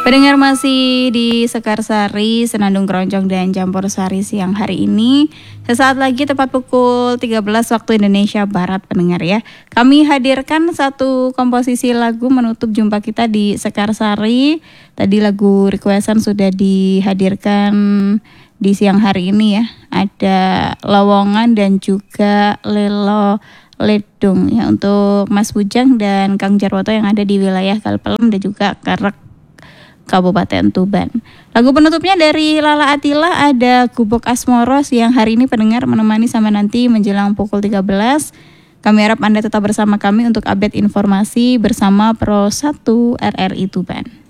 Pendengar masih di Sekarsari, Senandung Keroncong dan Campur Sari siang hari ini. Sesaat lagi tepat pukul 13 waktu Indonesia Barat pendengar ya. Kami hadirkan satu komposisi lagu menutup jumpa kita di Sekarsari. Tadi lagu requestan sudah dihadirkan di siang hari ini ya. Ada Lowongan dan juga Lelo Ledung ya untuk Mas Bujang dan Kang Jarwoto yang ada di wilayah Kalpelem dan juga Kerek Kabupaten Tuban. Lagu penutupnya dari Lala Atila ada Gubuk Asmoros yang hari ini pendengar menemani sampai nanti menjelang pukul 13. Kami harap Anda tetap bersama kami untuk update informasi bersama Pro 1 RRI Tuban.